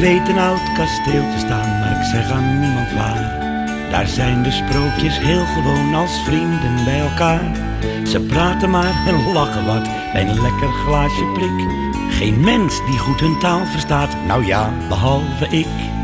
weet een oud kasteel te staan, maar ik zeg aan niemand waar. Daar zijn de sprookjes heel gewoon als vrienden bij elkaar. Ze praten maar en lachen wat bij een lekker glaasje prik. Geen mens die goed hun taal verstaat, nou ja, behalve ik.